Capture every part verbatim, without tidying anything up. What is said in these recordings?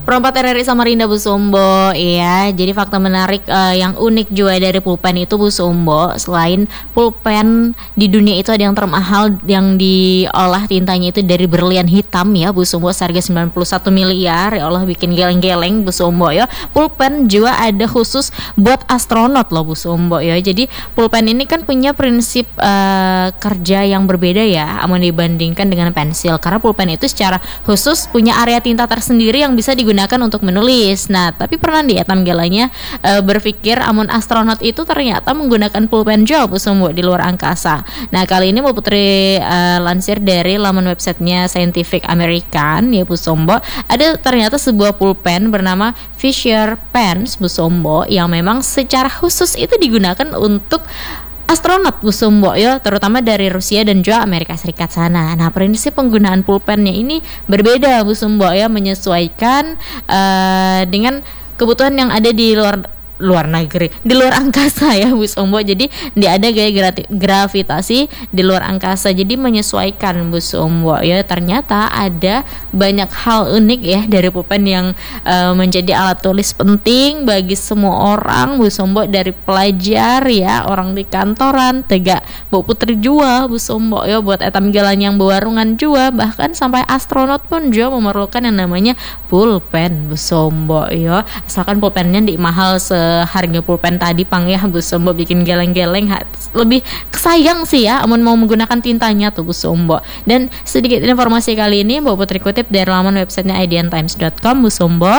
Perempat R R I Samarinda Bu Sombo ya. Jadi fakta menarik uh, yang unik juga dari pulpen itu Bu Sombo, selain pulpen di dunia itu ada yang termahal yang diolah tintanya itu dari berlian hitam ya Bu Sombo, seharga sembilan puluh satu miliar. Ya Allah, bikin geleng-geleng Bu Sombo ya. Pulpen juga ada khusus buat astronot loh Bu Sombo ya. Jadi pulpen ini kan punya prinsip uh, kerja yang berbeda ya amun dibandingkan dengan pensil, karena pulpen itu secara khusus punya area tinta tersendiri yang bisa digunakan untuk menulis. Nah, tapi pernah di etam gelanya e, berpikir amun astronot itu ternyata menggunakan pulpen juga Bu Sombo di luar angkasa. Nah, kali ini Bu Putri e, lansir dari laman websitenya Scientific American ya Bu Sombo, ada ternyata sebuah pulpen bernama Fisher Pens Bu Sombo yang memang secara khusus itu digunakan untuk astronot Bu Sombo ya, terutama dari Rusia dan juga Amerika Serikat sana. Nah, prinsip penggunaan pulpennya ini berbeda Bu Sombo ya, menyesuaikan uh, dengan kebutuhan yang ada di luar luar negeri, di luar angkasa ya Bu Sombo. Jadi dia ada gaya grati- gravitasi di luar angkasa, jadi menyesuaikan Bu Sombo ya. Ternyata ada banyak hal unik ya dari pulpen yang uh, menjadi alat tulis penting bagi semua orang Bu Sombo, dari pelajar ya, orang di kantoran, tega Bu Putri jua Bu Sombo ya, buat etam gelan yang bewarungan jua, bahkan sampai astronot pun juga memerlukan yang namanya pulpen Bu Sombo ya. Asalkan pulpennya di mahal se harga pulpen tadi pang ya Bu Sombo, bikin geleng-geleng, lebih kesayang sih ya amun mau menggunakan tintanya tuh Bu Sombo. Dan sedikit informasi kali ini Bu Putri kutip dari laman websitenya i d n times dot com Bu Sombo,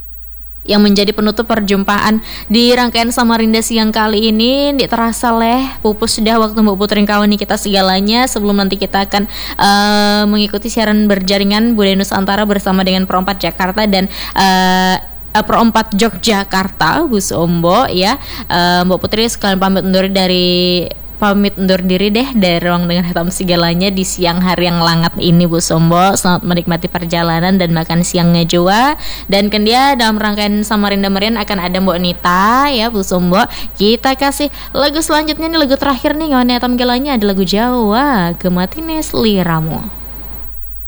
yang menjadi penutup perjumpaan di rangkaian Samarinda siang kali ini. Di terasa leh pupus sudah waktu Mbak Putri kawani kita segalanya, sebelum nanti kita akan uh, mengikuti siaran berjaringan Budaya Nusantara bersama dengan Perempat Jakarta dan uh, Perempat Yogyakarta Bu Sombo ya. uh, Mbak Putri sekalian pamit undur dari pamit undur diri deh dari ruang dengan hitam segalanya di siang hari yang langat ini Bu Sombo. Selamat menikmati perjalanan dan makan siangnya juga. Dan kendia dalam rangkaian Samarinda Merian akan ada Mbak Nita ya Bu Sombo. Kita kasih lagu selanjutnya nih, lagu terakhir nih ngone hitam gelanya, ada lagu Jawa Gematines Liramu.